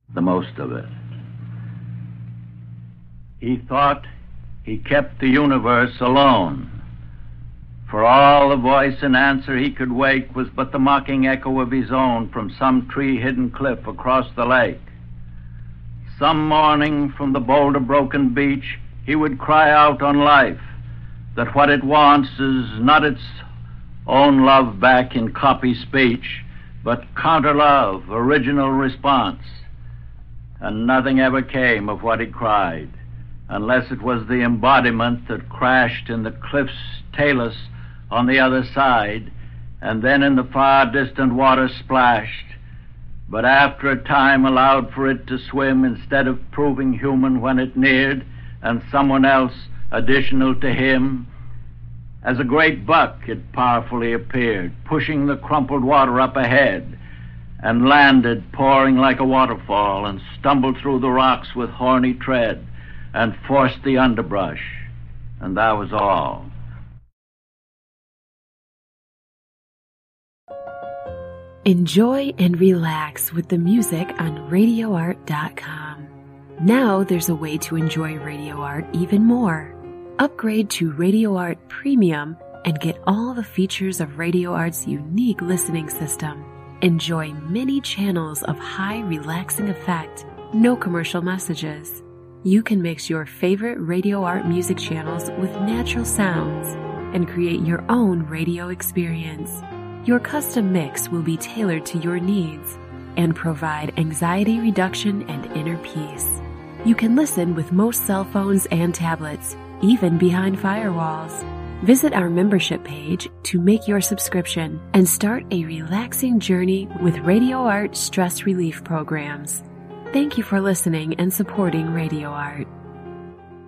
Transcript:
the most of it. He thought he kept the universe alone, for all the voice and answer he could wake was but the mocking echo of his own from some tree-hidden cliff across the lake. Some morning from the boulder-broken beach he would cry out on life that what it wants is not its own love back in copy speech, but counter-love, original response. And nothing ever came of what he cried, unless it was the embodiment that crashed in the cliff's talus on the other side, and then in the far distant water splashed, but after a time allowed for it to swim instead of proving human when it neared, and someone else additional to him. As a great buck it powerfully appeared, pushing the crumpled water up ahead, and landed pouring like a waterfall, and stumbled through the rocks with horny tread, and forced the underbrush, and that was all. Enjoy and relax with the music on RadioArt.com. Now there's a way to enjoy Radio Art even more. Upgrade to Radio Art Premium and get all the features of Radio Art's unique listening system. Enjoy many channels of high relaxing effect, no commercial messages. You can mix your favorite Radio Art music channels with natural sounds and create your own radio experience. Your custom mix will be tailored to your needs and provide anxiety reduction and inner peace. You can listen with most cell phones and tablets, even behind firewalls. Visit our membership page to make your subscription and start a relaxing journey with Radio Art stress relief programs. Thank you for listening and supporting Radio Art.